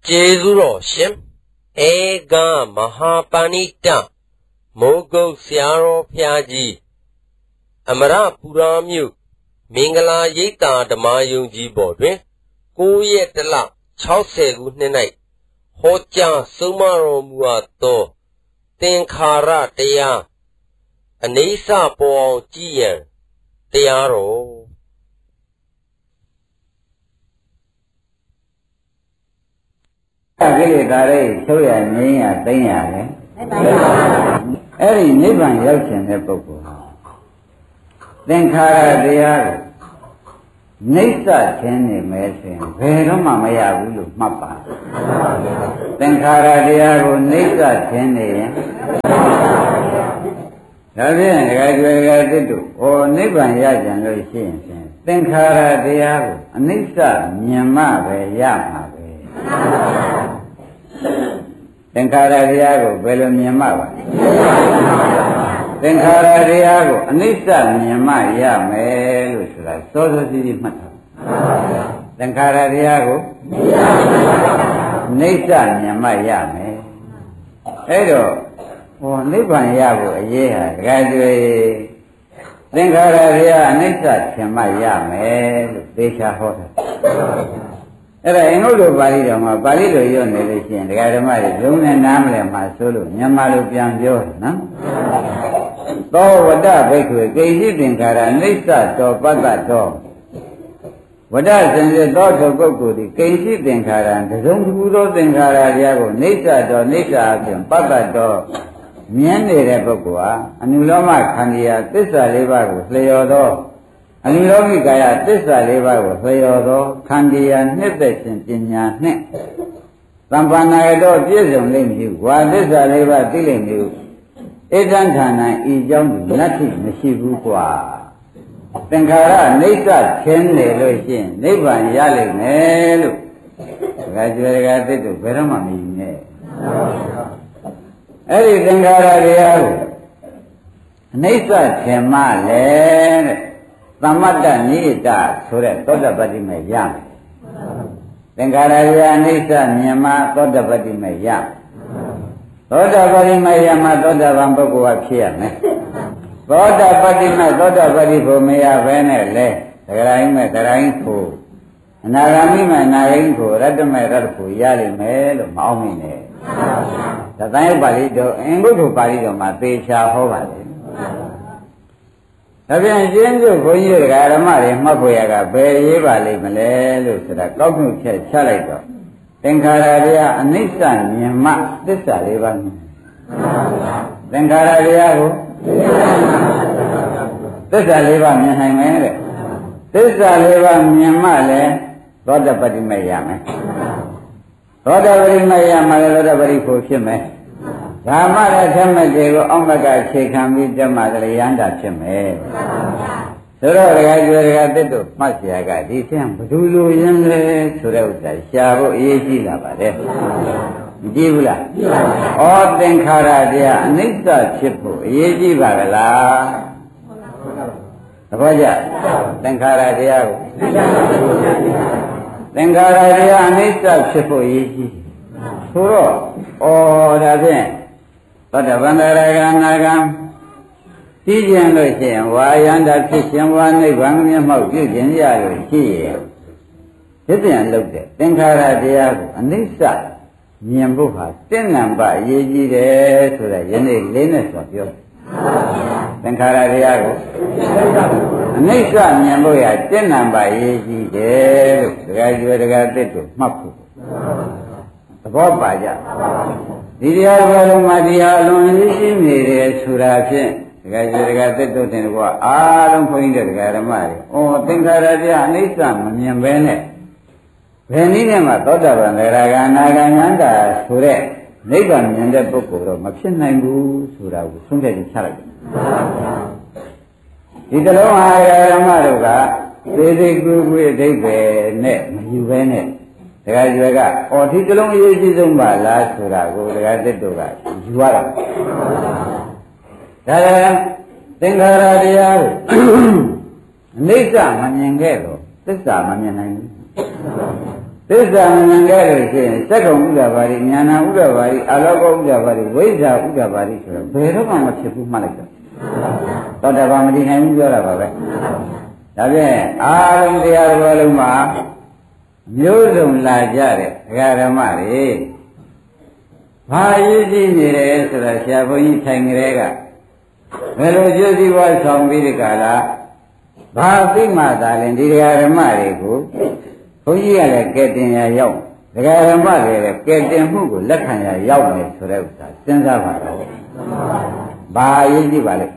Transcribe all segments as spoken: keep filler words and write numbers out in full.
Jezuro Shim Ega Mahapanita Mogo Siaro Piaji Amara Puramyu Mingala Yita Damayunji Bodwe Kuyetala Chausegu Nenai Hoja Sumaro Muato Tenkara Tea Anisa Po Jian Tearo Cái đó đấy, số là mấy nhà tới nhà đấy. Ấy thì nếu bạn giáo trình thì bố của họ. Tên khá ra đi á, nếu ta trên thì mấy xem, về đó mà mấy nhà vui lúc mập à. Tên khá ra đi á, nếu ta trên thì đó biết là cái cái cái cái đó, ô nếu bạn giáo trình rồi xem xem. Tên khá ra đi á, nếu ta nhìn mà về nhà mà về. Tenkara riya ko belo myanma ba Tenkara riya ko anissa myanma ya me lo soda so so si si mat tha Tenkara riya ko anissa myanma ya me Ai do ho nibbana ya ko aye ha daga jwe Tenkara riya anissa myanma ya me lo desha ho thaအဲ့ဒါအင်္ဂုတ္တပါဠိတော်မှာပါဠိတော်ရွတ်နေလို့ရှိရင်ဒကာဓမ္မတွေလုံးနဲ့နားမလည်မှာဆိုလို့မြန်မာလိုပြန်ပြောတယ်နော်သောဝတ္တဘိက္ခွေကိဉ္စိသင်္ခါရအိဋ္ဌတောပတ္တတောဝတ္တစင်စစ်သောထုပုဂ္ဂိုလ်သည်ကိဉ္စိသင်္ခါရတစုံတစ်ခုသောသင်္ခါရတရားကိုအိဋ္ဌတောအိဋ္ဌအပြင်ပတ္တတောမြင်နေတဲ့ပုဂ္ဂိုလ်ဟာအနုလောမခန္ဓာသစ္စာလေးပါးကိုလျော်သောအနိလောကိကာယသစ္စာလေးပါးကိုလျော်သောခန္ဒီယာနှစ်သက်ခြင်းပညာနှင့်သံပါဏာတော်ပြည့်စုံလိမ့်မည်ဝါသစ္စာလေးပါးသိလိမ့်မည်ဧတံဌာနံဤကြောင့်နတ္ထိမရှိဘူးကွာသင်္ခါရအိဋ္ဌချင်းနေလို့ရှိရင်နိဗ္ဗာန်ရလိမ့်မယ်လို့ဒကာကျွေဒကာသစ်တို့ဘယ်တော့မှမယူနဲ့အဲ့ဒီသင်္ခါရတရားကိုအိဋ္ဌချင်းမှလည်းတဲ့သမတ္တနိတဆိုတဲ့သောတပတ္တိမေရမယ်သင်္ခါရယအနိစ္စမြင်မှသောတပတ္တိမေရသောတပတ္တိမေရမှသောတပန်ပုဂ္ဂိုလ်ကဖြစ်ရမယ်သောတပတ္တိမေသောတပတ္တိဖို့မရဘဲနဲ့လေသဂရိုင်းမဲ့သဂရိုင်းဖို့အနာဂါမိမဲ့အနာဂိမ်းဖို့ရတ္တမဲ့ရတ္တဖို့ရလိမ့်မယ်လို့မအောင်မိနဲ့သတ္တယပါဠိတော်အင်္ဂုတ္တပါဠိတော်မှာသေချာဟောပါလေဒါပြန်ရှင်းစုခွန်ကြီးတွေကဓမ္မတွေမှတ်ဖို့ရကဘယ်ရေးပါလိမ့်မလဲလို့ဆိုတာကောက်မှုချက်ချလိုက်တော့သင်္ခါရတရားအနိစ္စမြင်မှသစ္စာလေးပါးမြင်သင်္ခါရတရားကိုသစ္စာလေးပါးမြင်နိုင်မယ်တဲ့သစ္စာလေးပါးမြင်မှလည်းသောတပတ္တိမေရမယ်သောတပတ္တိမေရမှလည်းသောတပတ္တိဖို့ဖြစ်မယ်ဓမ္မရထမတေကိုအောက်မကအခြေခံပြီးဓမ္မကလေးရန်တာဖြစ်မယ်ဆိုတော့ဒကာကျွေဒကာသစ်တို့မှတ်เสียကဒီဆင်းဘယ်သူလိုရင်းလဲဆိုတဲ့ဥစ္စာရှားဖို့အရေးကြီးလာပါတယ်မကြည့်ဘူးလားဩသင်္ခါရတရားအနိစ္စဖြစ်ဖို့အရေးကြီးပါကလားသဘောကျသင်္ခါရတရားကိုသင်္ခါရတရားအနိစ္စဖြစ်ဖို့အရေးကြီးဆိုတော့ဩဒါဖြင့်သောတပန္တရကနာကံသိကျင်လို့ရှိရင်ဝါယန္တာဖြစ်ခြင်းဝါနိဗ္ဗာန်မျက်မှောက်ပြုခြင်းရလို့ရှိရင်ဒီပြန်လုပ်တဲ့သင်္ခါရတရားကိုအနိစ္စမြင်ဖို့ဟာတင့်နံပါအရေးကြီးတယ်ဆိုတဲ့ယနေ့လေးနဲ့ဆိုပြောသင်္ခါရတရားကိုအနိစ္စမြင်ဖို့ရတင့်နံပါအရေးကြီးတယ်လို့ဒကာကျွေဒကာသစ်တို့မှတ်ဖို့သဘောပါကြဒီတရားဘယ်လိုမှတရားအလွန်ကြီးရှိနေတယ်ဆိုတာဖြင့်ဒကာကြီးဒကာသစ်တို့တင်ကွာအားလုံးခွင့်တဲ့ဒကာဓမ္မတွေဩသင်္ခါရတရားအနိစ္စမမြင်ဘဲနဲ့ဘယ်နည်းနဲ့မှသောတာပန်သရဂါနာဂံယန္တာဆိုတဲ့နိဗ္ဗာန်မြင်တဲ့ပုဂ္ဂိုလ်တော့မဖြစ်နိုင်ဘူးဆိုတာကိုသုံးသပ်ပြီးချလိုက်တယ်ဒီတလုံးဟာဒကာဓမ္မတို့ကသေသေးကူကူအဓိပ္ပာယ်နဲ့မယူဘဲနဲ့ဒကာကျွဲကအော်ဒီကလုံးအရေးကြီးဆုံးပါလားဆိုတာကိုဒကာသစ်တို့ကယူရတာဒါလည်းသင်္ခါရတရားကိုအနိစ္စမမြင်ခဲ့တော့သစ္စာမမြင်နိုင်ဘူးသစ္စာမဉဏ်ခဲ့လို့ရှိရင်စက္ကုံဥဒ္ဒဘာတိဉာဏဥဒ္ဒဘာတိအလောကဥဒ္ဒဘာတိဝိဇ္ဇာဥဒ္ဒဘာတိဆိုတော့ဘယ်တော့မှမဖြစ်ဘူးမှတ်လိုက်တော့သောတာပန်မတည်နိုင်ဘူးပြောတာပါပဲဒါဖြင့်အာရုံတရားတော်လုံးမှာမျိုးစုံလာကြတဲ့ဒကာဓမ္မတွေဘာရည်ကြည်နေတယ်ဆိုတာဆရာဘုန်းကြီးထိုင်ကြတဲ့ကဘယ်လိုကျိုးစီးပွားဆောင်ပြီးဒီကလာဘာသိမှသာလဲဒီဒကာဓမ္မတွေကိုဘုန်းကြီးကလည်းကဲတင်ရရောက်ဒကာဓမ္မတွေလည်းကဲတင်မှုကိုလက်ခံရရောက်မယ်ဆိုတဲ့ဥစ္စာစဉ်းစားပါတော့ဘာရည်ကြည်ပါလဲ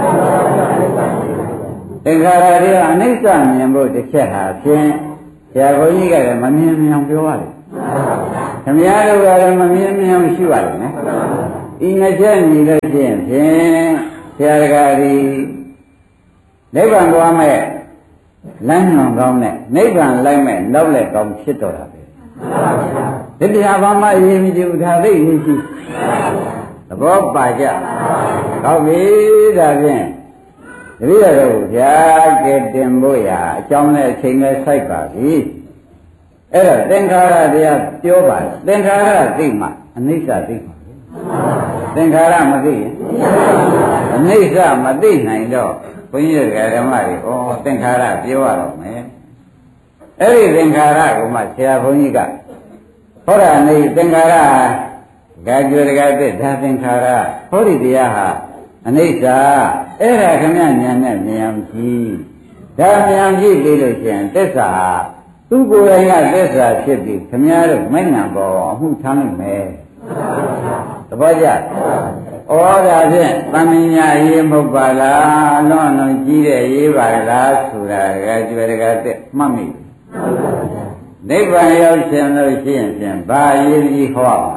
သင်္ခါရတွေအနိစ္စမြင်ဖို့တစ်ချက်ဟာဖြင့်ဆရာဘုန်းကြီးကလည်းမမြင်မြင်ပြောရတယ်ခမည်းတော်ကလည်းမမြင်မြင်ရှိပါလိမ့်မယ်ဤနှစ်ချက်ညီလို့ရှိရင်ဖြင့်ဆရာတကာဒီနိဗ္ဗာန်သွားမဲ့လမ်းညွန်ကောင်းနဲ့နိဗ္ဗာန်လိုက်မဲ့နောက်လက်ကောင်းဖြစ်တော်တာပဲဒီတရားဘာမှအရေးမကြီးဘူးဒါသိအရေးကြီးသဘောပါကြကောင်းပြီဒါဖြင့်တပည့်တော်ဗျာကဲတင်ဖို့ရာအကြောင်းနဲ့အချိန်နဲ့စိုက်ပါပြီအဲ့တော့သင်္ခါရတရားပြောပါသင်္ခါရသိမှအနိစ္စသိမှာသင်္ခါရမသိရင်အနိစ္စမသိနိုင်တော့ဘုန်းကြီးတို့ဓမ္မတွေဩသင်္ခါရပြောရတော့မယ်အဲ့ဒီသင်္ခါရကိုမှဆရာဘုန်းကြီးကဟောတာနေသင်္ခါရဂါကျွေတကသစ်ဒါသင်္ခါရဟောဒီတရားဟာအနိစ္စအဲ့ဒါခမညာနဲ့ဉာဏ်ကြည့်ဒါဉာဏ်ကြည့်ပြီးလို့ရှိရင်သစ္စာသူကိုယ်တိုင်ကသစ္စာဖြစ်ပြီးခမညာတို့မဉဏ်ပေါ်အမှုထမ်းနိုင်မယ်သဘောကျဩဒါဖြင့်သမညာရေးမဟုတ်ပါလားလွန်လွန်ကြီးတဲ့ရေးပါလားဆိုတာကကြွယ်တကတဲ့မှတ်မိနိဗ္ဗာန်ရောက်ရှင်လို့ရှိရင်ဖြင့်ဘာရေးကြီးဟောပါ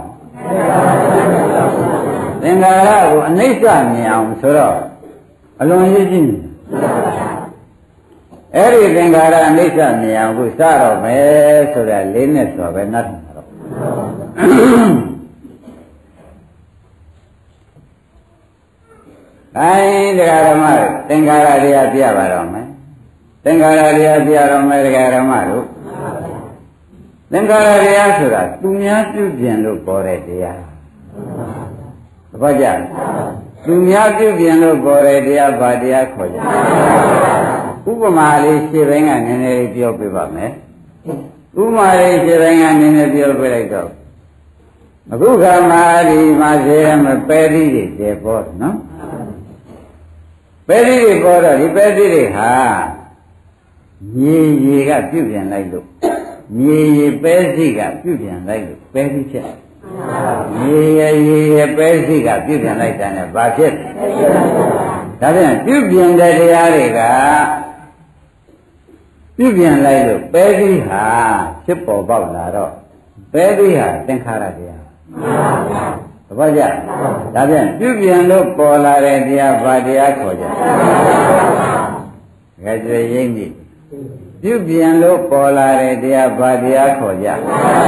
သင်္ခါရကိုအနိစ္စမြင်အောင်ဆိုတော့အလွန်ရေးကြည့်အဲ့ဒီသင်္ခါရအနိစ္စမြင်အောင်ကိုစတော့မယ်ဆိုတာလေးနဲ့ဆိုပဲနတ်မှာတော့အဲဒီတရားဓမ္မတို့သင်္ခါရတရားပြပါတော့မယ်သင်္ခါရတရားပြတော့မယ်တရားဓမ္မတို့သင်္ခါရတရားဆိုတာသူများပြုပြင်လို့ပေါ်တဲ့တရားသဘောကျသူများပြုပြင်လို့ပေါ်တဲ့တရားဘာတရားခေါ်ကြဥပမာလေးရှင်းပိုင်းကနည်းနည်းလေးပြောပြပါမယ်ဥပမာလေးရှင်းပိုင်းကနည်းနည်းပြောပြလိုက်တော့အခုခါမှာဒီမှာဇေယမပဲတိတွေကျေပေါ်နော်ပဲတိတွေပေါ်တော့ဒီပဲတိတွေဟာမြေရေကပြုပြင်လိုက်လို့မြေရေပဲစိကပြုပြင်လိုက်လို့ပဲတိဖြစ်မြေရေရေပဲစိကပြုပြင်လိုက်တာနဲ့ဘာဖြစ်ဒါပြန်ပြုပြင်တဲ့တရားတွေကပြုပြင်လိုက်လို့ပဲတိဟာဖြစ်ပေါ်ပေါက်လာတော့ပဲတိဟာသင်္ခါရတရားသဘောကျဒါပြန်ပြုပြင်လို့ပေါ်လာတဲ့တရားဘာတရားခေါ်ကြငါကြွေရင်းပြီပြုပြင်လို့ပေါ်လာတဲ့တရားဘာတရားခေါ်ကြဩ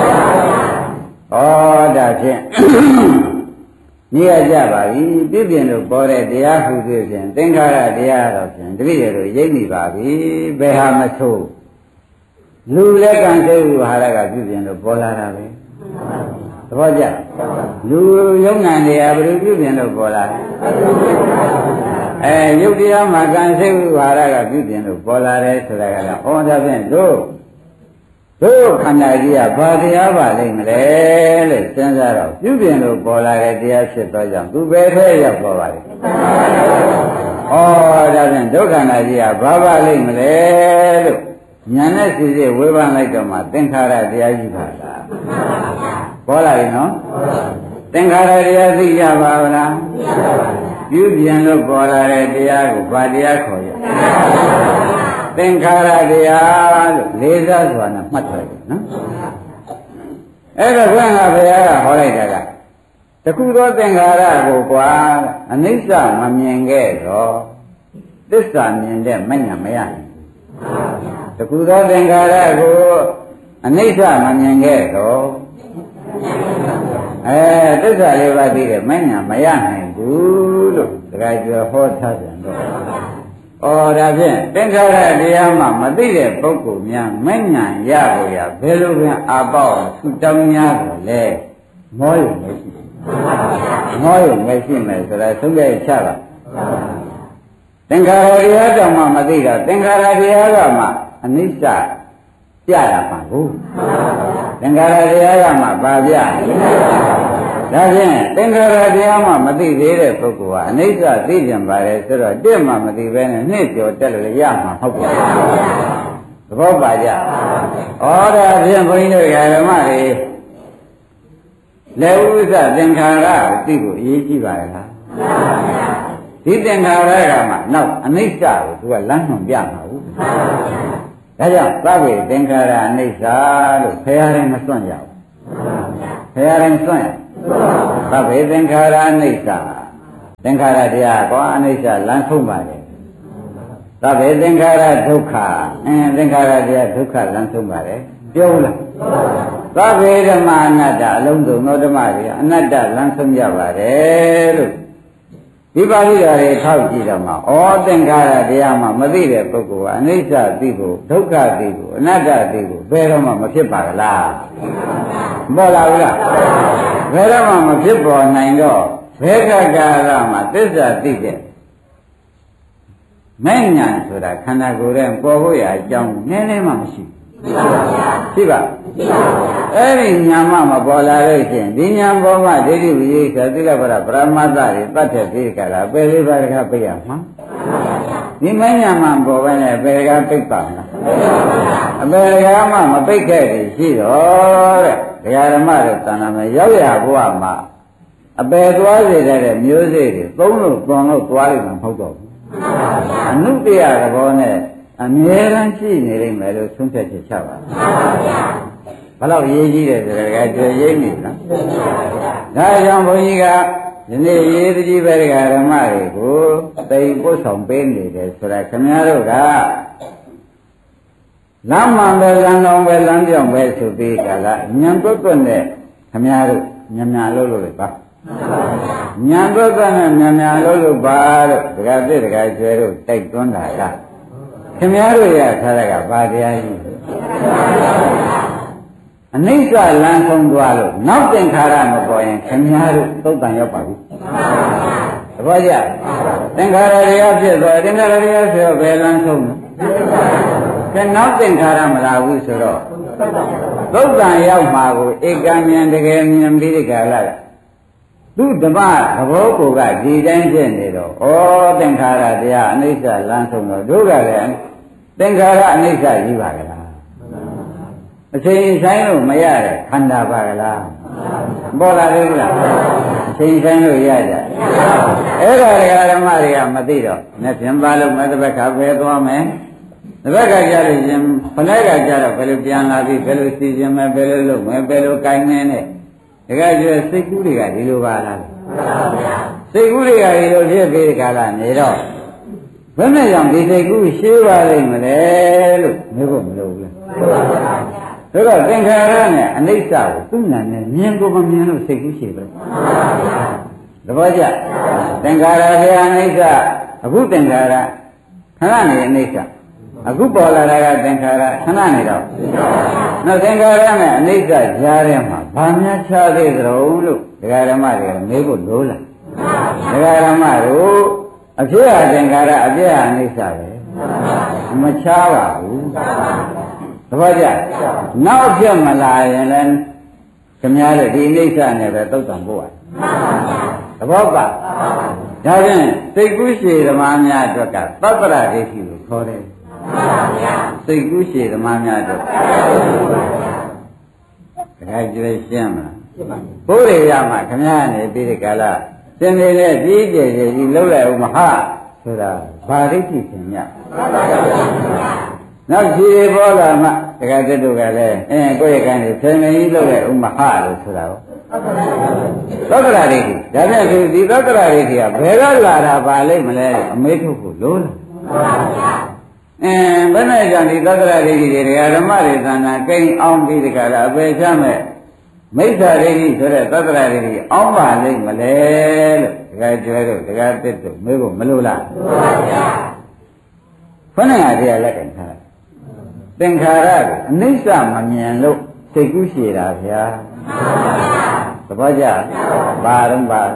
ဒါဖြင့်ညရကြပါပြီပြုပြင်လို့ပေါ်တဲ့တရားဟုဆိုဖြင့်သင်္ခါရတရားတော့ဖြင့်တပည့်တို့ရိပ်မိပါပြီဘယ်ဟာမဆိုးလူလက်ကံစိတ်ဥပါဒကပြုပြင်လို့ပေါ်လာတာပဲသဘောကျလူယုံနာနေရဘယ်လိုပြုပြင်လို့ပေါ်လာလဲအဲယုတ်တရားမှာကံစိတ်ဥပါဒကပြုပြင်လို့ပေါ်လာတယ်ဆိုတာကလည်းဩဒါဖြင့်တို့တို့ခန္ဓာကြီးကဘာတရားပါလိမ့်မလဲလို့စဉ်းစားတော့ပြုပြင်လို့ပေါ်လာတဲ့တရားဖြစ်သောကြောင့်သူပဲထဲရောက်ပေါ်ပါလေဩဒါဖြင့်ဒုက္ခနာကြီးကဘာပါလိမ့်မလဲလို့ညာနဲ့စီစီဝေဖန်လိုက်တော့မှသင်္ခါရတရားကြီးပါလားပေါ်လာပြီနော်သင်္ခါရတရားသိကြပါဗလားပြုပြင်လို့ပေါ်လာတဲ့တရားကိုဘာတရားခေါ်ရသင်္ခါရတရားလို့လေးစားစွာနဲ့မှတ်ထားတယ်နော်အဲ့တော့ဘုရားဘုရားကဟောလိုက်တာကတခုသောသင်္ခါရကိုကွာအနိစ္စမမြင်ခဲ့တော့သစ္စာမြင်တဲ့မဉ္ဇဉ်မရဘူးတခုသောသင်္ခါရကိုအနိစ္စမမြင်ခဲ့တော့အဲသစ္စာလေးပါးသိတဲ့မဉ္ဇဉ်မရနိုင်ဘူးလို့တခါကျော်ဟောထားပြန်တော့ဩဒါဖြင့်သင်္ခါရတရားမှမသိတဲ့ပုဂ္ဂိုလ်များမဉ္ဇဏ်ရဖို့ရဘယ်လိုပင်အာပေါဆုတောင်းများကိုလဲမောရုံမရှိမောရုံမရှိမယ်ဆိုတာသုံးခဲ့ချပါသင်္ခါရတရားတောင်မှမသိတော့သင်္ခါရတရားကမှအနိစ္စပြရမှာကိုသင်္ခါရတရားကမှပါပြဒါဖြင့်သင်္ခါရတရားမှမသိသေးတဲ့ပုဂ္ဂိုလ်ကအနိစ္စသိကြပါလေဆိုတော့တက်မှမသိဘဲနဲ့နှစ်ကျော်တက်လို့ရမှာဟုတ်ပါဘူးသဘောပါကြဩဒါဖြင့်ဘုန်းကြီးတို့ဓမ္မတွေလက်ဥစ္စာသင်္ခါရကိုသိဖို့အရေးကြီးပါရဲ့လားဒီသင်္ခါရကမှနောက်အနိစ္စကိုသူကလမ်းညွှန်ပြမှာဟုတ်ဒါကြောင့်သဗ္ဗေသင်္ခါရအနိစ္စလို့ဖရာတိုင်းမစွန့်ကြဘူးဖရာတိုင်းစွန့်ရသဗ္ဗေသင်္ခါရအနိစ္စသင်္ခါရတရားကောအနိစ္စလမ်းဆုံးပါလေသဗ္ဗေသင်္ခါရဒုက္ခအင်းသင်္ခါရတရားဒုက္ခလမ်းဆုံးပါလေပြောဘူးလားသဗ္ဗေဓမ္မအနတ္တအလုံးစုံသောဓမ္မတွေအနတ္တလမ်းဆုံးကြပါတယ်လို့ဒီပါဠိတော်တွေထောက်ကြည့်တော့မှဩသင်္ခါရတရားမှမသိတဲ့ပုဂ္ဂိုလ်ကအနိစ္စသိဖို့ဒုက္ခသိဖို့အနတ္တသိဖို့ဘယ်တော့မှမဖြစ်ပါကလားမပေါ်လာဘူးလားဘယ်တော့မှမဖြစ်ပေါ်နိုင်တော့ဘယ်ကကာလမှာသစ္စာသိတဲ့မဲ့ညာဆိုတာခန္ဓာကိုယ်ရဲ့ပေါ်ဖို့ရအကြောင်းနည်းနည်းမှမရှိဘူးရှိပါအဲ့ဒီညာမမပေါ်လာလို့ရှိရင်ဒီညာပေါ်မှာဒိဋ္ဌိဝိရိယသီလပရပရမတ္တတွေတတ်တဲ့ဒီကလာပယ်လေးပါးကပြရမှာဒီမညာမပေါ်ပဲနဲ့ပယ်ကပိတ်ပါမလားအပယ်ကမှမပိတ်ခဲ့တယ်ရှိတော့တဲ့ဒကာဓမ္မတို့သံဃာမှာရောက်ရဘုရားမှာအပယ်သွားစေတဲ့မျိုးစေ့တွေသုံးလို့သွန်လို့သွားလိမ့်မှာမဟုတ်တော့ဘူးအနုတ္တရသဘောနဲ့အမြဲတမ်းရှိနေလိမ့်မယ်လို့ဆုံးဖြတ်ချက်ချပါဘယ်လောက်ရေးကြီးတယ်ဆိုတော့ကြွေရိပ်နေလားဒါကြောင့်ဘုန်းကြီးကဒီနေ့ရေးတကြီးပဲဓမ္မတွေကိုတိမ်ပို့ဆောင်ပေးနေတယ်ဆိုတာခင်ဗျားတို့ကလမ်းမှန်ပဲလမ်းတော်ပဲလမ်းပြောင်းပဲဆိုပြီးကြလားညံတွတ်တွတ်နဲ့ခင်ဗျားတို့ညံညာလို့လို့ပါညံတွတ်တွတ်နဲ့ညံညာလို့လို့ပါလို့ဒကာသစ်ဒကာကျွဲတို့တိုက်တွန်းတာလားခင်ဗျားတို့ရထားတဲ့ကဘာတရားကြီးအနိစ္စလမ်းဆုံးသွားလို့နောက်သင်္ခါရမပေါ်ရင်ခင်ဗျားတို့သုတ်တန်ရောက်ပါပြီသဘောကျသင်္ခါရတရားဖြစ်သွားသင်္ခါရတရားဆိုတော့ဘယ်လမ်းဆုံးလဲကဲနောက်သင်္ခါရမလာဘူးဆိုတော့သုတ်တန်ရောက်မှာကိုဧကံမြင်တကယ်မြင်ပြီးဒီကလာသူဓမ္မသဘောကိုကဒီတိုင်းဖြစ်နေတော့ဩသင်္ခါရတရားအနိစ္စလမ်းဆုံးတော့တို့ကလည်းသင်္ခါရအနိစ္စကြီးပါကလားအချိန်ဆိုင်လို့မရတဲ့ခန္ဓာပါကလားပေါ်လာသေးလားအချိန်ဆိုင်လို့ရကြအဲ့ဒါဓမ္မတွေကမသိတော့နဲ့ပြန်ပါလို့မတပတ်ခါပဲသွားမယ်တပတ်ခါကြလို့ရှင်ခဏကကြတော့ဘယ်လိုပြန်လာပြီးဘယ်လိုစီစဉ်မယ်ဘယ်လိုလုပ်မယ်ဘယ်လိုကိုင်းနေနဲ့တကယ်ကျစိတ်ကူးတွေကဒီလိုပါလားစိတ်ကူးတွေကဒီလိုဖြစ်ပြီးကြလားနေတော့ဘယ်နဲ့ကြောင့်ဒီစိတ်ကူးရှင်းပါလိမ့်မလဲလို့မျိုးဖို့မလိုဘူးလားဆိုတော့သင်္ခါရနဲ့အနိစ္စကိုသူ့နာနဲ့မြင်ကိုမမြင်လို့စိတ်ကူးရှည်ပဲသဘောကျသင်္ခါရဆရာအနိစ္စအခုသင်္ခါရခဏနေအနိစ္စအခုပေါ်လာတာကသင်္ခါရခဏနေတော့နောက်သင်္ခါရနဲ့အနိစ္စကြားထဲမှာဘာများခြားသေးသလဲလို့ဒကာဓမ္မတွေမေးဖို့လိုလားဒကာဓမ္မတို့အဖြစ်အသင်္ခါရအပြည့်အနိစ္စပဲမခြားပါဘူးသဘောကျနောက်ဖြစ်မလာရင်လည်းခင်ဗျားတို့ဒီအိဋ္ဌနဲ့ပဲသုတ်တံပို့ရသဘောပါဒါဖြင့်စိတ်ကူးရှည်ဓမ္မများအတွက်ကသတ္တရဒိဋ္ဌိကိုခေါ်တယ်စိတ်ကူးရှည်ဓမ္မများအတွက်ဒါကြွေးရှင်းမလားဘုရားရမှာခင်ဗျားနေပြီးဒီကလာသင်နေတဲ့ကြီးကျယ်ကြီးကြီးလှုပ်လိုက်ဦးမဟာဆိုတာဘာဒိဋ္ဌိသင်ညနောက်ခြေပေါ်လာမှတခါတည်းတို့ကလည်းအင်းကိုယ့်ရဲ့ကံတွေဆယ်မင်းကြီးလုပ်တဲ့ဥမဟာလို့ဆိုတာကိုသောကရာဒိဋ္ဌိဒါနဲ့ဆိုဒီသောကရာဒိဋ္ဌိကဘယ်ကလာတာပါလိမ့်မလဲအမေးထုတ်ဖို့လို့လားအင်းဘယ်နဲ့ကြောင့်ဒီသောကရာဒိဋ္ဌိတွေဓမ္မတွေသံဃာကိန်းအောင်ပြီးတခါလားအပေချမဲ့မိစ္ဆာဒိဋ္ဌိဆိုတဲ့သောကရာဒိဋ္ဌိအောင်ပါလိမ့်မလဲလို့တခါကျွဲတို့တခါတစ်တို့မေးဖို့မလို့လားခொနကတရားလက်ကင်ထားသင်္ခါရကိုအနိစ္စမမြင်လို့စိတ်ကူးရှည်တာဗျာသဘောကျဘာတော့ဘာ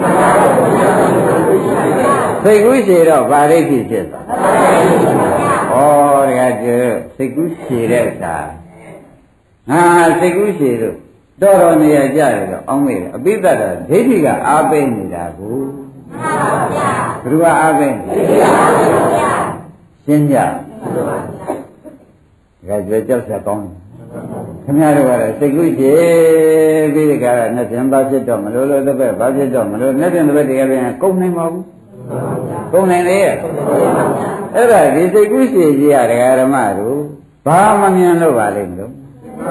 စိတ်ကူးရှည်တော့ဗာရိဋ္ဌိဖြစ်သွားဩတကယ်ကျစိတ်ကူးရှည်တဲ့ဥစ္စာငါစိတ်ကူးရှည်လို့တော်တော်နေရကြတယ်တော့အောင်းမေးတယ်အပိဿတ်တော့ဒိဋ္ဌိကအားပေးနေတာကိုဘယ်သူကအားပေးလဲရှင်းကြဒါကြွယ်ကြောက်ဆက်ကောင်းခင်ဗျားတို့ကတော့စိတ်ကူးရှည်ပြီးဒီကရနဲ့ပြန်ပါဖြစ်တော့မလို့လို့တစ်ပတ်ပါဖြစ်တော့မလို့နဲ့ပြန်တစ်ပတ်တကယ်ပြန်ကုန်နိုင်ပါဘူးကုန်နိုင်လေအဲ့ဒါဒီစိတ်ကူးရှည်ကြီးရဒကာဓမ္မတို့ဘာမမြင်လို့ပါလိမ့်မလို့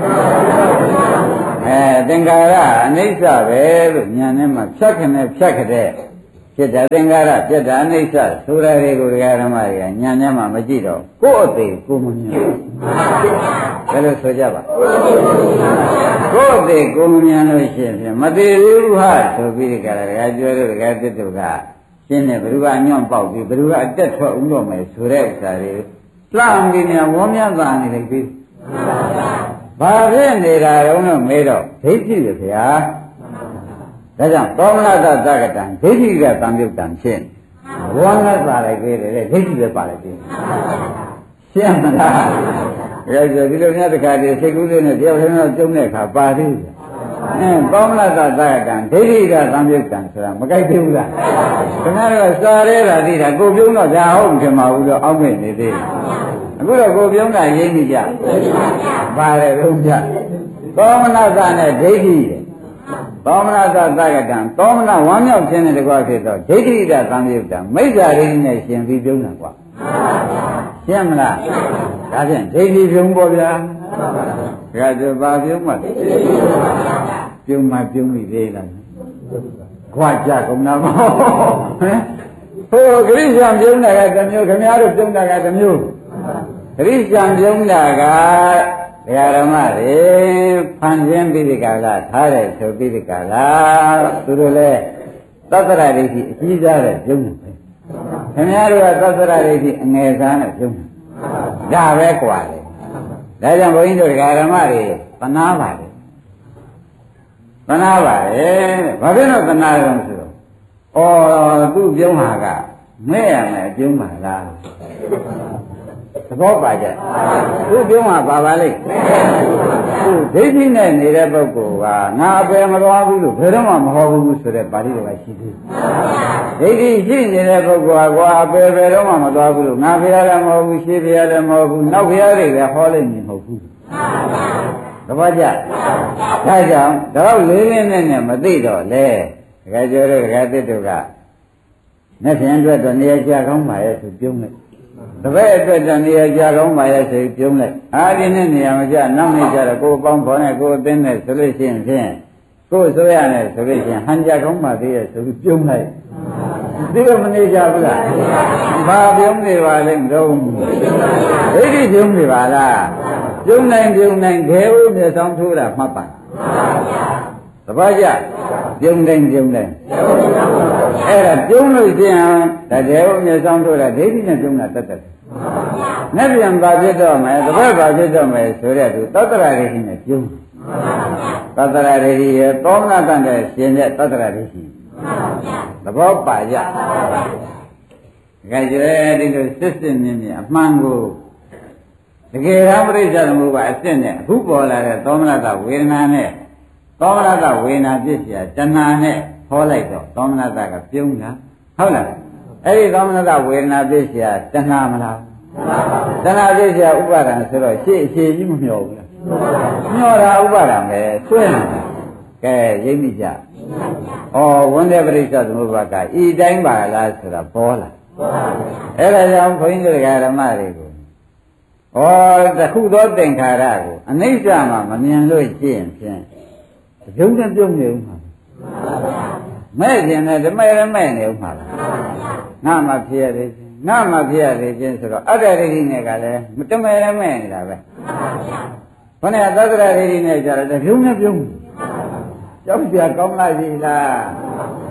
အဲသင်္ခါရအနိစ္စပဲလို့ဉာဏ်နဲ့မှဖြတ်ခနဲ့ဖြတ်ခတဲ့ဖြစ်တဲ့သင်္ခါရပြတ်တာအနိစ္စဆိုတာတွေကိုဒကာဓမ္မတွေကဉာဏ်နဲ့မှမကြည့်တော့ကိုယ့်အသေးကိုမမြင်ဘူးဘယ်လိုဆိုကြပါကိုယ့်အသေးကိုမမြင်လို့ရှိရင်မသေးဘူးဟာဆိုပြီးဒီကရဒကာကျွဲတို့ဒကာတစ်တို့ကရှင်းတယ်ဘယ်သူကညွန့်ပေါက်ပြီးဘယ်သူကအတက်ထွက်ဦးတော့မယ်ဆိုတဲ့ဥစ္စာတွေလှမ်းပြီးမြန်ဝမ်းမြတ်သာနေလိုက်ပြီဘာဖြစ်နေတာတုံးလို့မေးတော့ဒိဋ္ဌိပဲဗျာဒါကြောင့်သောမနတသက္ကတံဒိဋ္ဌိကသံယုတ်တံဖြစ်ဝမ်းနဲ့ပါလိုက်သေးတယ်ဒိဋ္ဌိပဲပါလိုက်သေးရှင်းမလားဒါဆိုဒီလိုများတခါတည်းစိတ်ကူးလေးနဲ့တယောက်တည်းတော့ကျုံတဲ့အခါပါသေးတယ်အင်းသောမနတသက္ကတံဒိဋ္ဌိကသံယုတ်တံဆိုတာမကြိုက်သေးဘူးလားခင်ဗျားတို့ကစားရဲတာသိတာကိုပြုံးတော့ဒါဟုတ်ထင်မှာဘူးတော့အောက်မဲ့နေသေးတယ်အခုတော့ကိုပြုံးတာရိပ်မိကြပါတယ်ဘုရားသောမနတနဲ့ဒိဋ္ဌိသောမနတသက္ကတံသောမနဝမ်းမြောက်ခြင်းနဲ့တကွာဖြစ်တော့ဒိဋ္ဌိကသံယုတ်တံမိစ္ဆာရိဋ္ဌိနဲ့ရှင်ပြီးပြုံးတာကွာရှင်းမလားဒါဖြင့်ဒိဋ္ဌိပြုံးပေါ့ဗျာဒါဆိုဘာပြုံးမှပြုံးမှပြုံးပြီသေးလားခွာကြကုန်တာမဟုတ်ဟိုဂရိရှံပြုံးတာကတစ်မျိုးခင်ဗျားတို့ပြုံးတာကတစ်မျိုးဂရိရှံပြုံးတာကဒကာဓမ္မတွေဖန်ဆင်းပြီးဒီကလာထားတယ်ဆိုပြီးဒီကလာသူတို့လည်းသတ္တရဒိဋ္ဌိအကြီးစားတဲ့ပြုံးတယ်ခင်ဗျားတို့ကသတ္တရဒိဋ္ဌိအငယ်စားနဲ့ပြုံးတယ်ဒါပဲกว่าလေဒါကြောင့်ဘုန်းကြီးတို့ဒကာဓမ္မတွေသနာပါတယ်သနာပါတယ်ဘာဖြစ်လို့သနာရုံဆိုတော့ဩသူ့ပြုံးဟာကမဲ့ရမယ်ပြုံးပါလားသဘောပါကြသူ့ပြုံးမှာပါပါလိမ့်သူဒိဋ္ဌိနဲ့နေတဲ့ပုဂ္ဂိုလ်ကငါအပယ်မသွားဘူးလို့ဘယ်တော့မှမဟောဘူးဆိုတဲ့ပါဠိတော်ကရှိသေးတယ်ဒိဋ္ဌိရှိနေတဲ့ပုဂ္ဂိုလ်ကကွာအပယ်ဘယ်တော့မှမသွားဘူးလို့ငါဘုရားလည်းမဟုတ်ဘူးရှေးဘုရားလည်းမဟုတ်ဘူးနောက်ဘုရားတွေလည်းဟောလိမ့်မည်မဟုတ်ဘူးသဘောကျဒါကြောင့်တော့လေးလေးနဲ့နဲ့မသိတော့လေတကယ်ပြောတဲ့တကယ်တစ်တို့ကနဲ့ဖြင့်အတွက်တော့နေရာကြကောင်းပါရဲ့သူပြုံးလိုက်တပည့်အတွက်တန်နေရာကြာကောင်းပါရဲ့ဆိုပြုံးလိုက်အားဒီနဲ့နေရာမကျနောက်နေကြတော့ကိုယ်ပေါင်းဖော်နဲ့ကိုယ်အသင်းနဲ့ဆိုလို့ရှိရင်ဖြင့်ကိုယ်ဆိုရနဲ့ဆိုလို့ရှိရင်ဟန်ကြကောင်းပါသေးရဲ့ဆိုပြီးပြုံးလိုက်ဒီလိုမနေကြဘူးလားဘာပြုံးနေပါလဲမတော့ဒိဋ္ဌိပြုံးနေပါလားပြုံးနိုင်ပြုံးနိုင်ခဲဦးမြေဆောင်ထိုးတာမှတ်ပါသဘောကျပြုံးတိုင်းပြုံးတိုင်းအဲ့ဒါပြုံးလို့ရှိရင်တကယ်ဦးမြေဆောင်ထိုးတာဒိဋ္ဌိနဲ့ပြုံးတာတတ်တယ်။နဲ့ပြန်ပါဖြစ်တော့မယ်တပတ်ပါဖြစ်တော့မယ်ဆိုတဲ့သူသတ္တရာဒိဋ္ဌိနဲ့ပြုံးသတ္တရာဒိဋ္ဌိရဲ့သောမနာတန်တဲ့ရှင်တဲ့သတ္တရာဒိဋ္ဌိသဘောပါကြ။ဒါကြွယ်ဒီလိုစစ်စစ်မြင်မြင်အမှန်ကိုတကယ်တော့ပြိဿသမုပ္ပါအစစ်နဲ့အခုပေါ်လာတဲ့သောမနတဝေဒနာနဲ့သောမနတဝေဒနာပြည့်စရာတဏှာနဲ့ဟောလိုက်တော့သောမနတကပြုံးတာဟုတ်လားအဲ့ဒီသောမနတဝေဒနာပြည့်စရာတဏှာမလားတဏှာပြည့်စရာဥပါဒံဆိုတော့ရှေ့အခြေကြီးမမျှော်ဘူးလားမျှော်တာဥပါဒံပဲဆွဲနေတာကဲရိပ်မိကြဩဝန္ဒေပရိစ္ဆသမုပ္ပါကဤတိုင်းပါလားဆိုတာပေါ်လာအဲ့ဒါကြောင့်ဘုန်းကြီးတို့ဓမ္မတွေကိုဩတခုသောသင်္ခါရကိုအနိစ္စမှာမမြင်လို့ရှိရင်ဖြင့်ရုံနဲ့ပြုံးနေဦးမှာမဲ့ခြင်းနဲ့ဓမ္မရမဲ့နေဦးမှာငါမှဖြစ်ရတယ်ငါမှဖြစ်ရတယ်ချင်းဆိုတော့အတ္တရိဋ္ဌိနဲ့ကလည်းမတမဲရမဲ့နေတာပဲဘုရားသတ္တရရိဋ္ဌိနဲ့ကြတော့ရုံနဲ့ပြုံးကြောက်ပြကောင်းလိုက်ပြီလား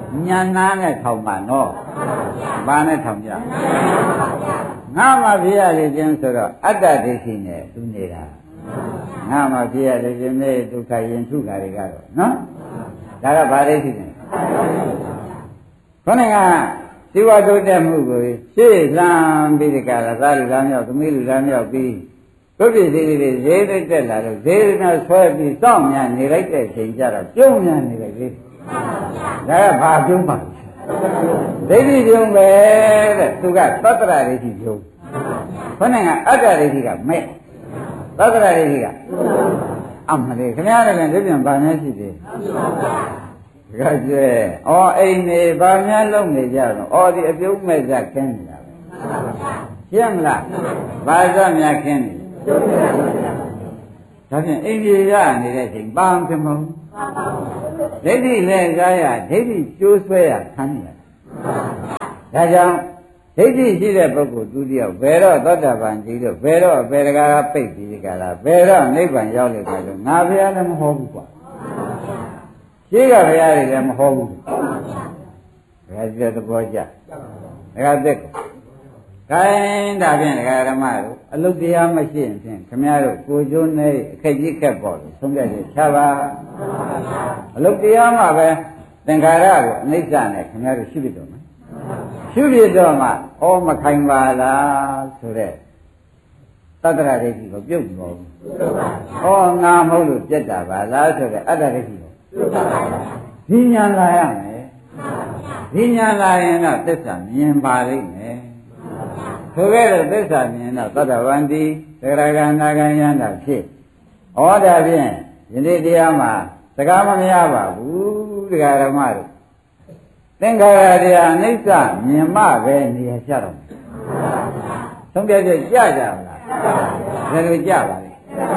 ညာနာနဲ့ထောင်ပါနော်ဘာနဲ့ထောင်ကြငါမှဖြစ်ရလေခြင်းဆိုတော့အတ္တဒိဋ္ဌိနဲ့သူနေတာငါမှဖြစ်ရလေခြင်းနဲ့ဒုက္ခရင်ထုတာတွေကတော့နော်ဒါကဘာဒိဋ္ဌိလဲခေါင်းကဒီဝတ္တုတက်မှုကိုရှေ့လမ်းပြီးဒီကရသာလူသားမြောက်သမီးလူသားမြောက်ပြီးဒုက္ခစီလေးတွေဈေးသိတက်လာတော့ဈေးနဲ့ဆွဲပြီးစောင့်များနေလိုက်တဲ့ချိန်ကျတော့ပြုံးများနေလိုက်လေဒါကဘာပြုံးပါဒိဋ္ဌိပြုံးပဲတဲ့သူကသတ္တရဒိဋ္ဌိပြုံးခေါင်းကအတ္တဒိဋ္ဌိကမဲ့သတ္တရဒိဋ္ဌိကအမလေးခင်ဗျားလည်းဒီပြန်ဗာများရှိသေးကကျဲဩအိမ်နေဗာများလုံးနေကြတော့ဩဒီအပြုံးမဲ့ကြခင်းနေတာပဲရှင်းမလားဗာစများခင်းနေဒါဖြင့်အိမ်ကြီးရနေတဲ့ချိန်ပန်းဖြစ်မဟုတ်ဒိဋ္ဌိလည်းကားရဒိဋ္ဌိကျိုးဆွဲရခံရဒါကြောင့်ဒိဋ္ဌိရှိတဲ့ပုဂ္ဂိုလ်သူတယောက်ဘယ်တော့သောတာပန်ကြီးတော့ဘယ်တော့ဘယ်တကားပိတ်ပြီးကြလားဘယ်တော့နိဗ္ဗာန်ရောက်လိမ့်မယ်လို့ငါဘုရားလည်းမဟောဘူးကွာရှိကဘုရားတွေလည်းမဟောဘူးဒါကြည့်တဲ့သဘောကျဒါကသက်ကိုခိုင်းဒါဖြင့်ဒကာဓမ္မတို့အလုတ်တရားမရှိရင်ဖြင့်ခမည်းတော်ကိုကျိုးနေအခက်ကြီးခက်ပေါ်လို့ဆုံးဖြတ်ချက်ချပါအလုတ်တရားမှာပဲသင်္ခါရကိုအနိစ္စနဲ့ခမည်းတော်ရှိပြီတော့မယ်ရှိပြီတော့မှဩမခိုင်ပါလားဆိုတဲ့သတ္တရဒိဋ္ဌိကိုပြုတ်ပေါ်ဘူးဩငါမဟုတ်လို့ပြက်တာပါလားဆိုတဲ့အတ္တဒိဋ္ဌိကိုဒီညာလာရမယ်ဒီညာလာရင်တော့သစ္စာမြင်ပါလိမ့်မယ်ဆိုခဲ့တော့သစ္စာမြင်တော့သတ္တဝန္တိသရဂန္နာကံယန္တာဖြစ်ဩဒါဖြင့်ယနေ့တရားမှာစကားမများပါဘူးတရားဓမ္မတို့သင်္ခါရတရားအနိစ္စမြင်မှပဲနေရာကျတော့သုံးပြချက်ကြကြမလားဘယ်လိုကြပါလဲ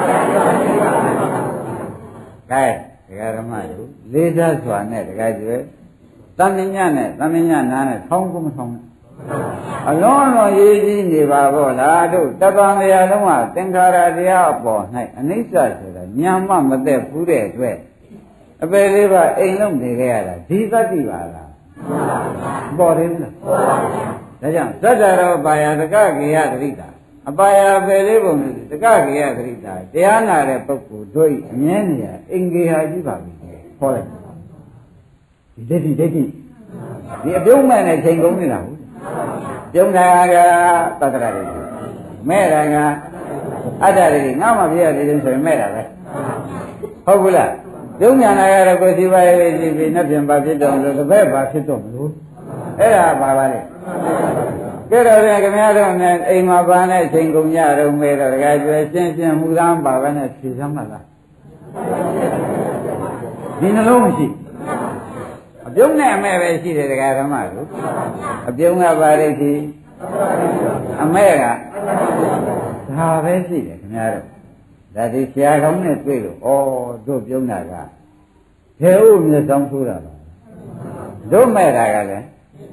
ကဲတရားဓမ္မတို့လေးစားစွာနဲ့တရားကျွဲတမညနဲ့တမညနာနဲ့ထောင်းကုန်မထောင်းအလုံးလုံးရေးကြီးနေပါဘောလားတို့တပံတရားလုံးကသင်္ခါရတရားအပေါ်၌အနိစ္စဆိုတာဉာဏ်မှမသက်ဘူးတဲ့အတွက်အပယ်လေးပါအိမ်လုံးနေခဲ့ရတာဒီသတ္တိပါလားပေါ်တယ်လားဒါကြောင့်သတ္တရောပါယတကကေယသတိတာအပါယပယ်လေးပုံတကကေယသတိတာတရားနာတဲ့ပုဂ္ဂိုလ်တို့အမြဲနေရအင်္ဂေဟာကြီးပါပြီခေါ်လိုက်ဒီဒိဋ္ဌိဒိဋ္ဌိဒီအပြုံးမဲ့နဲ့ချိန်ကုန်နေတာဟုတ်ပြုံးတာကသတ္တရတွေမဲ့တာကအတ္တတွေငါမှပြရတယ်ဆိုရင်မဲ့တာပဲဟုတ်ဘူးလားပြုံးညာနာရတော့ကိုယ်စီပါရေးစီပြီးနှစ်ပြင်ပါဖြစ်တော့လို့တပည့်ပါဖြစ်တော့မလို့အဲ့ဒါပါပါလေကဲတော့ပြန်ခင်ဗျားတို့နဲ့အိမ်မှာပါနဲ့ချိန်ကုန်ကြတော့မဲ့တော့တကယ်ကျွဲရှင်းရှင်းမူသားပါပဲနဲ့ဖြေစမ်းပါလားဒီနှလုံးမရှိအပြုံးနဲ့အမဲ့ပဲရှိတယ်တရားဓမ္မတို့အပြုံးကပါရိတ်ဒီအမဲ့ကဒါပဲရှိတယ်ခင်ဗျားတို့ဒါဒီဆရာကောင်းနဲ့တွေ့လို့ဩတို့ပြုံးတာကဘယ်ဥမျက်စောင်းထိုးတာလဲတို့မဲ့တာကလည်း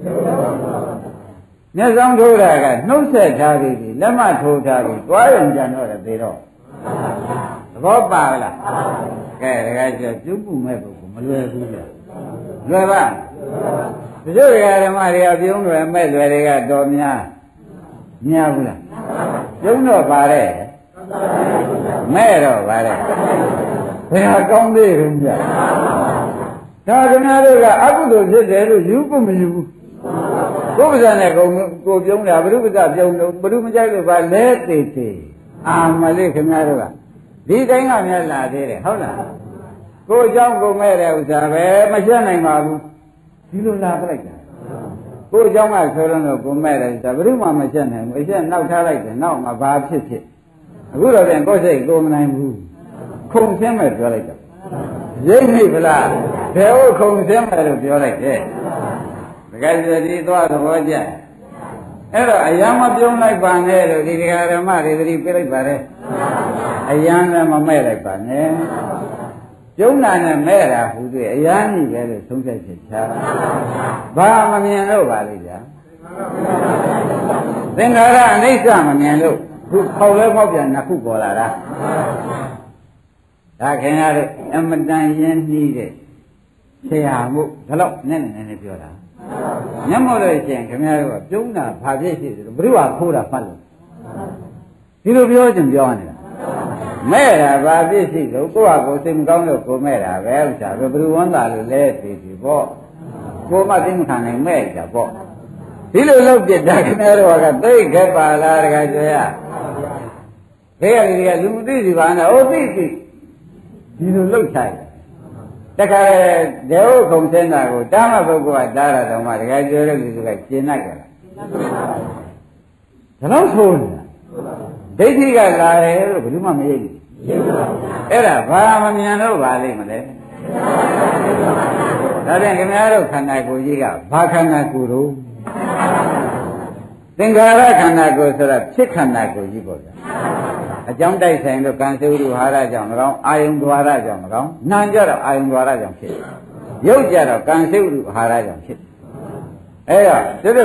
မျက်စောင်းထိုးတာကနှုတ်ဆက်ထားပြီးလက်မထိုးထားပြီးတွားရုံကြံတော့တယ်သေတော့သဘောပါလားကဲဒါကကျပြုတ်မှုမဲ့ပုဂ္ဂိုလ်မလွယ်ဘူးလေလွယ်ပါတချို့ဓမ္မတွေကပြုံးတယ်မဲ့လွယ်တွေကတော်များများဘူးလားပြုံးတော့ပါတဲ့မဲ့တော့ပါတဲ့ဘယ်ဟာကောင်းသေးတယ်ဗျာဒါကနာတို့ကအကုသိုလ်ဖြစ်တယ်လို့ယူဖို့မယူဘူးကိုယ်ပါးစံနဲ့ကိုကိုပြုံးတာဘုရုပ္ပဇပြုံးလို့ဘုရုမကြိုက်လို့ပါလဲသေးသေးအာမလေးခင်ဗျားတို့ကဒီတိုင်းကများလာသေးတယ်ဟုတ်လားကိုเจ้าကိုမဲ့တဲ့ဥစ္စာပဲမရှင်းနိုင်ပါဘူးဒီလိုလာပလိုက်တာကိုเจ้าကဆိုတော့ကိုမဲ့တဲ့ဥစ္စာဘယ်သူမှမရှင်းနိုင်ဘူးအရှင်းနောက်ထားလိုက်တယ်နောက်မှဘာဖြစ်ဖြစ်အခုတော့ပြန်ကိုယ်စိတ်ကိုမနိုင်ဘူးခုံရှင်းမဲ့ပြောလိုက်တာရိပ်မိဗလားဘယ်ဟုတ်ခုံရှင်းမဲ့လို့ပြောလိုက်တယ်တကယ်ဆိုဒီသွားသဘောကျအဲ့တော့အယံမပြုံးလိုက်ပါနဲ့လို့ဒီတရားဓမ္မတွေသတိပေးလိုက်ပါတယ်အယံလည်းမမဲ့လိုက်ပါနဲ့ကျုံနာနဲ့မဲ့တာဟူတွေ့အရာကြီးပဲလို့သုံးချက်ချက်ချာဘာမမြင်လို့ပါလိမ့်ဗျာသင်္ခါရအနိစ္စမမြင်လို့ခုခေါက်လဲပေါက်ပြန်နှစ်ခုပေါ်လာတာဒါခင်ဗျားတို့အမတန်ရင်းနှီးတဲ့ဆရာမှုဒါတော့နည်းနည်းနည်းနည်းပြောတာမျက်မှောက်လို့ရှိရင်ခင်ဗျားတို့ကပြုံးတာဘာဖြစ်ရှိတယ်ဘုရားခိုးတာဖတ်လို့ဒီလိုပြောချင်ပြောနေတာမဲ့တာဘာဖြစ်ရှိလို့ကိုယ့်ဟာကိုယ်စိတ်မကောင်းလို့ကိုမဲ့တာပဲဥစ္စာဘယ်သူဝန်တာလို့လဲသိပြီပေါ့ကိုမသိမခံနိုင်မဲ့တာပေါ့ဒီလိုလုပ်ပြတာခင်ဗျားတို့ကသိခက်ပါလားတခါကျွေးရဘေးကလေးကလူမသိစီပါနဲ့အိုးသိသိဒီလိုလုပ်ချင်တခါဒေဝခုံစင်းတာကိုတာမပုဂ္ဂိုလ်ကတားရတော့မှတခါကျွေးတဲ့လူကကျင်နိုင်ကြလားဒါတော့ဆိုနေတာဒိဋ္ဌိကလာတယ်လို့ဘယ်သူမှမရိပ်ဘူးအဲ့ဒါဘာမမြင်တော့ပါလိမ့်မလဲဒါပြန်ခင်ဗျားတို့ခန္ဓာကိုယ်ကြီးကဘာခန္ဓာကိုယ်တို့သင်္ခါရခန္ဓာကိုယ်ဆိုတာဖြစ်ခန္ဓာကိုယ်ကြီးပေါ့ဗျာအကြောင်းတိုက်ဆိုင်လို့ကံစေဥဒ္ဓဟာရကြောင့်မကောင်းအာယုံဒွါရကြောင့်မကောင်းနာမ်ကြတော့အာယုံဒွါရကြောင့်ဖြစ်ရုပ်ကြတော့ကံစေဥဒ္ဓဟာရကြောင့်ဖြစ်အဲ့တော့